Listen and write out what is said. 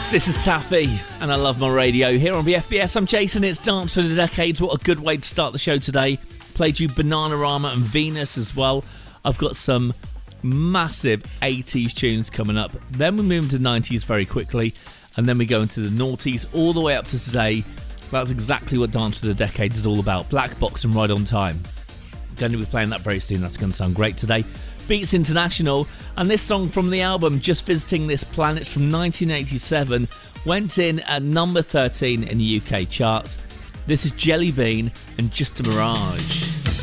This is Taffy, and I love my radio. Here on BFBS, I'm Jason. It's Dance for the Decades. What a good way to start the show today. Played you Bananarama and Venus as well. I've got some massive 80s tunes coming up. Then we move into 90s very quickly, and then we go into the noughties all the way up to today. That's exactly what Dance for the Decades is all about. Black Box and Right on Time. I'm going to be playing that very soon. That's going to sound great today. Beats International, and this song from the album Just Visiting This Planet from 1987 went in at number 13 in the UK charts. This is Jelly Bean and Just a Mirage.